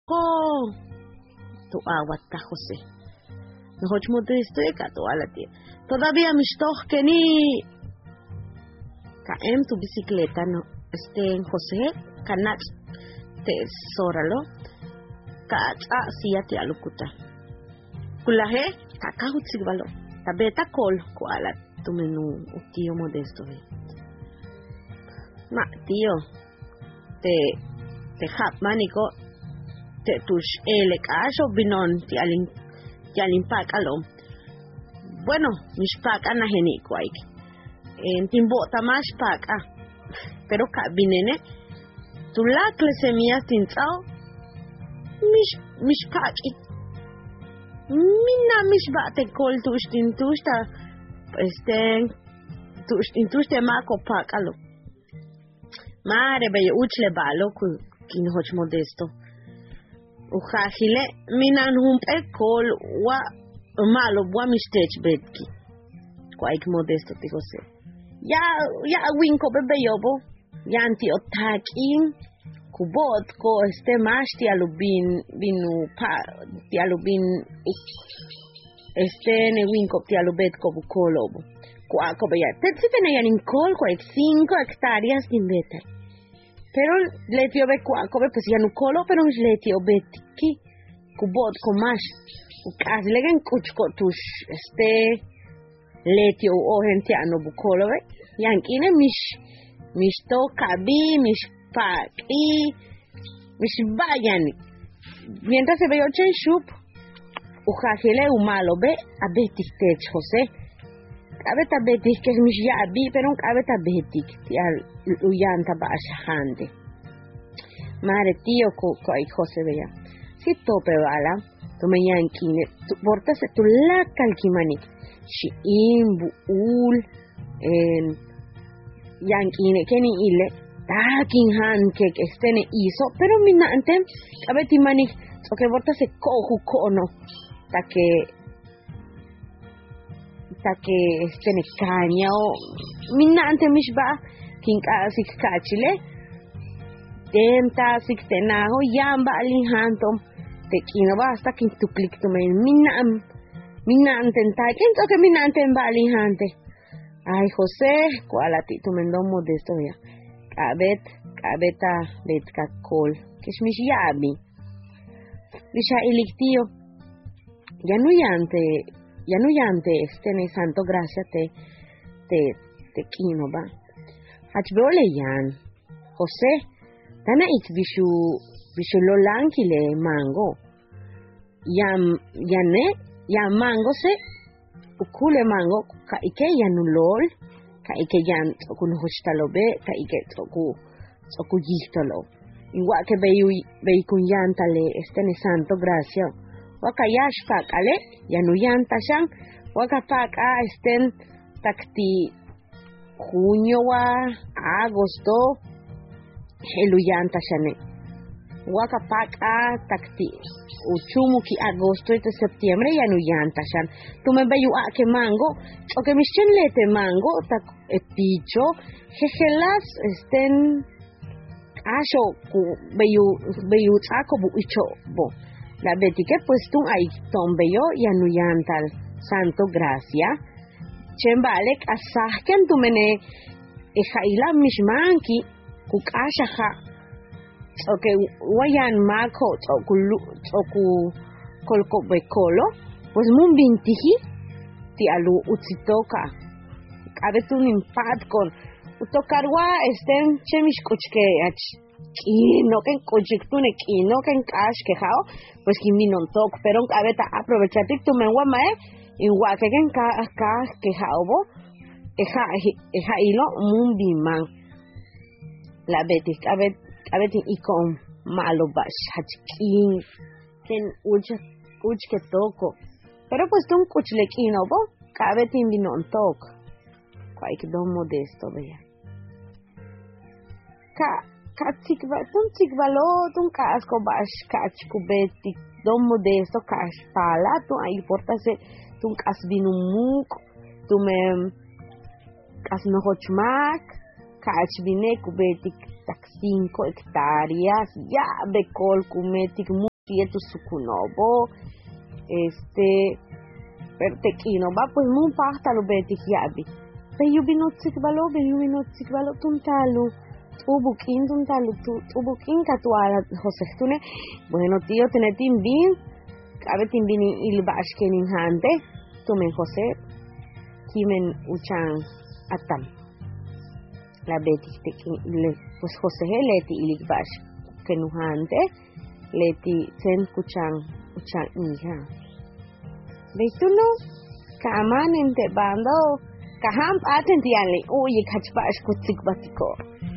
tu aguata José. Nosotros modesto de cato a la tía. Todavía me estoy que ni caem tu bicicleta no José canach te soralo cacha sia te alukuta. Kulahe kakahut sigbalo. Tabeta kol kuala tu menú tío modesto. Ma tío te hap manico te tush ele caso binon ti alin pakalo. Bueno, mis paka na heni kwaik. En timbo tamash paka. Pero ka binene tu la clase mía tinzao mis paki. Minna mis bate kol tush tintushta tush tintushte mako pakalo. Mare bello uchle balo kin hoch modesto. Ujahile minan humpe kol wa malo bua mistech betki. Quaik modesto ti José. Ya winko bebe yobo. Ya anti otakin kubot ko mash ti alubin binu pa ti alubin ne winko ti alubet ko bukolobo. Cuaco bella. Te tenían en col 5 hectáreas de beta. Pero le tío be cuaco pues ya no colo pero le tío betki kubot ko mash. As legen kuchko tush le tío o gente ano bukolo be. Yankine mish to kabi mish paki mish bayan. Mientras se veo chen shup ujajele umalo be a betik tech José. Cabeta betik que es mish yabi pero cabeta betik ya uyanta ba shahande. Mare tío ko José bella. Si tope bala tu me yankine tu porta se tu la calquimanik. Shi imbuul yankine keni ile takin han que estene hizo pero minna antem cabeti manik o que porta se coju cono ta que estene caña o minna antem mishba kinka sik kachile tenta sik tenaho yamba alin hantom te kino basta kin tu click to me minna antem ta ken to que minna antem bali hante. Ay José cuál a ti tu mendón modesto ya cabeta betka kol que es mis yabi disha ilictio ya no yante ne santo gracia te kino ba hachbole yan José tana ik bishu lolankile mango ya mango se ukule mango ka ike yanulol ka ike yan kun hostalobe ka ike toku yistolo igual que bei kun yantale ne santo gracia waka yash pakale yanu yanta shan waka paka takti junio wa agosto helu yanta shane waka paka takti uchumu ki agosto y septiembre ya no yanta shan tu me beyu a que mango o que mis chenlete mango tak picho jejelas asho ku beyu tsako bu icho bo la beti que pues tu ay ton beyo ya no yantal santo gracia chembalek asahken tu mene ejaila mishmanki ku kashaha okay wayan mako toku kolko bekolo pues mun bintiji ti alu utsitoka abetun impat con utokarwa chemish kochke ach no ken kochiktune no ken kash que jao pues kiminon tok pero abeta aprovechate tu menwa mae igual que ken ka que jao bo eja hilo mun biman la betis abetin ikon malo bash hachkin ken uch que toco pero pues tun kuchlekino bo abetin binon tok quaik don modesto vea tun tikvalo tun casco bash kachkubeti don modesto cash pala tu ahí portase tun kasbinumuk tu me kasnohochmak kachbine kubetik tak 5 hectáreas ya bekol kumetik tie tu sukunobo, pertequino, va, pues muy pasta lo betis yabi. Beyu binotzik balo tuntalu. Ubukin tuntalu, ubukin katuala, José Tune. Bueno, tío, tenetin bin, cabe timbini ilbashkenin hante, tumen José, kimen uchan atam. La betis pues José leti ilbash kenuhante, leti sen kuchan uchan hija. Beituno, kaman ente bando, kaham atentianli, uy kachbash kutzik batiko.